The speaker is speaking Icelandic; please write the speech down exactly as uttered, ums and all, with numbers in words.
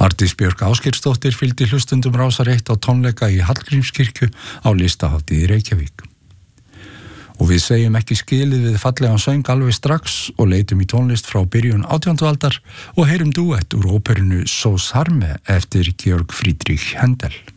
Arndís Björk Ásgeirsdóttir fylgdi hlustendum Rásar eitt á tónleika í Hallgrímskirkju á Listahátíð í Reykjavík. Og við segjum ekki skilið við fallegan söng alveg strax og leitum í tónlist frá byrjun átjándu aldar og heyrum dúett úr óperunni Sos Harme eftir Georg Friedrich Händel.